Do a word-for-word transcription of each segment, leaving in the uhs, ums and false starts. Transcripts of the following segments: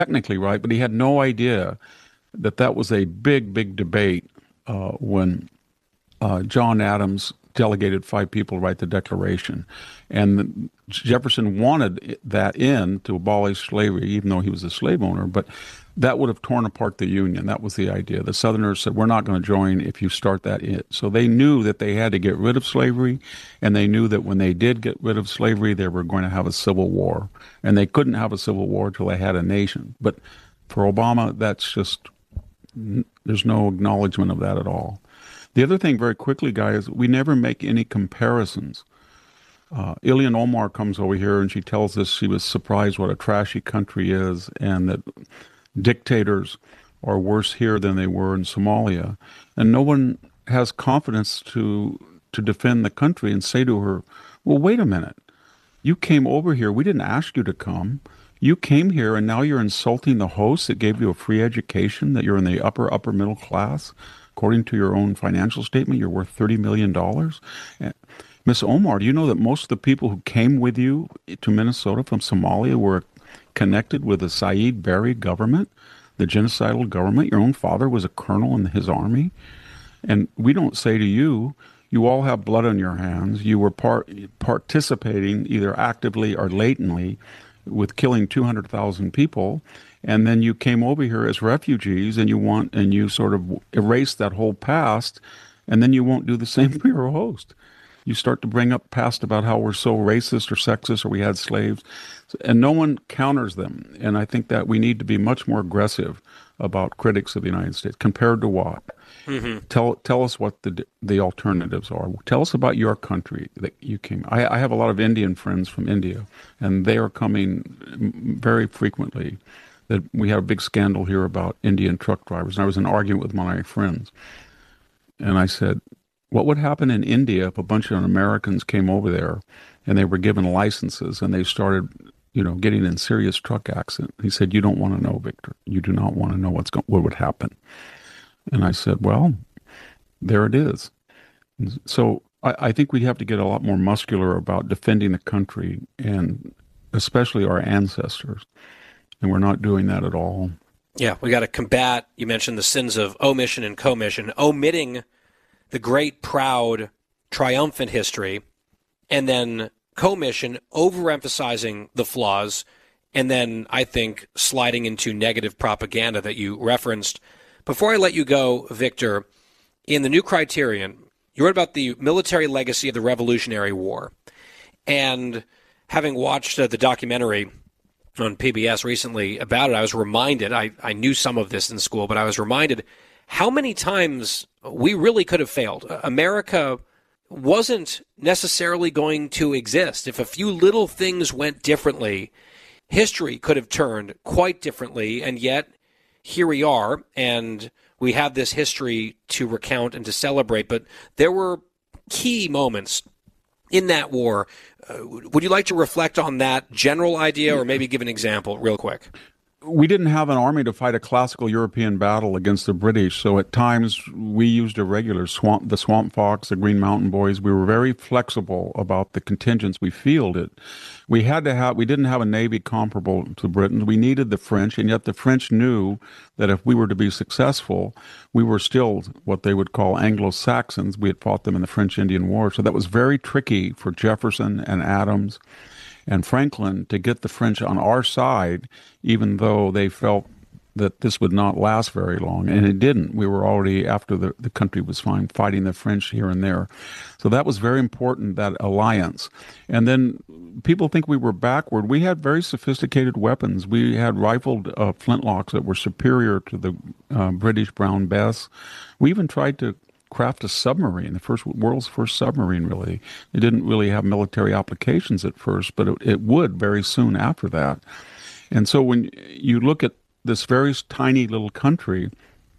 technically right, but he had no idea that that was a big, big debate uh, when uh, John Adams delegated five people to write the Declaration. And Jefferson wanted that in to abolish slavery, even though he was a slave owner, but that would have torn apart the Union. That was the idea. The Southerners said, we're not going to join if you start that in. So they knew that they had to get rid of slavery, and they knew that when they did get rid of slavery, they were going to have a civil war. And they couldn't have a civil war until they had a nation. But for Obama, that's just, there's no acknowledgement of that at all. The other thing, very quickly, guys, we never make any comparisons. Uh, Ilhan Omar comes over here and she tells us she was surprised what a trashy country is and that dictators are worse here than they were in Somalia. And no one has confidence to to defend the country and say to her, well, wait a minute. You came over here. We didn't ask you to come. You came here and now you're insulting the host that gave you a free education, that you're in the upper, upper middle class. According to your own financial statement, you're worth thirty million dollars. Miss Omar, do you know that most of the people who came with you to Minnesota from Somalia were connected with the Saeed Berry government, the genocidal government? Your own father was a colonel in his army. And we don't say to you, you all have blood on your hands. You were part, participating either actively or latently with killing two hundred thousand people. And then you came over here as refugees and you want, and you sort of erase that whole past, and then you won't do the same for your host. You start to bring up past about how we're so racist or sexist or we had slaves, and no one counters them. And I think that we need to be much more aggressive about critics of the United States. Compared to what? Mm-hmm. Tell tell us what the the alternatives are. Tell us about your country that you came. I, I have a lot of Indian friends from India, and they are coming very frequently. That we have a big scandal here about Indian truck drivers. And I was in an argument with one of my friends, and I said, what would happen in India if a bunch of Americans came over there and they were given licenses and they started, you know, getting in serious truck accidents? He said, you don't want to know, Victor. You do not want to know what's go- what would happen. And I said, well, there it is. And so I, I think we have to get a lot more muscular about defending the country and especially our ancestors. And we're not doing that at all. Yeah, we got to combat, you mentioned the sins of omission and commission, omitting the great, proud, triumphant history, and then commission, overemphasizing the flaws, and then I think sliding into negative propaganda that you referenced. Before I let you go, Victor, in the New Criterion, you wrote about the military legacy of the Revolutionary War. And having watched uh, the documentary on P B S recently about it, I was reminded, I, I knew some of this in school, but I was reminded how many times we really could have failed. America wasn't necessarily going to exist. If a few little things went differently, history could have turned quite differently, and yet here we are, and we have this history to recount and to celebrate. But there were key moments in that war. Uh, would you like to reflect on that general idea or maybe give an example real quick? We didn't have an army to fight a classical European battle against the British, so at times we used a regular swamp, the Swamp Fox, the Green Mountain Boys. We were very flexible about the contingents we fielded. We had to have, we didn't have a navy comparable to Britain. We needed the French, and yet the French knew that if we were to be successful, we were still what they would call Anglo-Saxons. We had fought them in the French-Indian War, so that was very tricky for Jefferson and Adams and Franklin to get the French on our side, even though they felt that this would not last very long. And it didn't. We were already, after the, the country was fine, fighting the French here and there. So that was very important, that alliance. And then people think we were backward. We had very sophisticated weapons. We had rifled uh, flintlocks that were superior to the uh, British Brown Bess. We even tried to craft a submarine, the first world's first submarine, really. It didn't really have military applications at first, but it, it would very soon after that. And so when you look at this very tiny little country,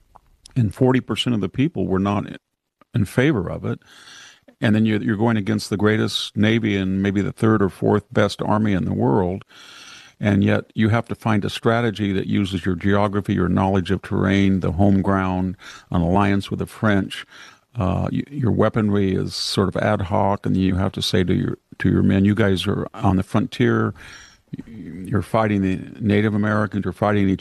and forty percent of the people were not in favor of it, and then you're, you're going against the greatest navy and maybe the third or fourth best army in the world, and yet you have to find a strategy that uses your geography, your knowledge of terrain, the home ground, an alliance with the French. Uh, you, your weaponry is sort of ad hoc, and you have to say to your to your men, you guys are on the frontier. you're fighting the Native Americans, you're fighting each